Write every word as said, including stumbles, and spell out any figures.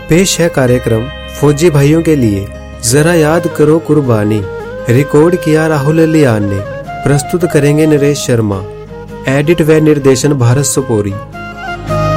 पेश है कार्यक्रम फौजी भाइयों के लिए जरा याद करो कुर्बानी। रिकॉर्ड किया राहुल लियान ने, प्रस्तुत करेंगे नरेश शर्मा। एडिट व निर्देशन भारत सुपोरी।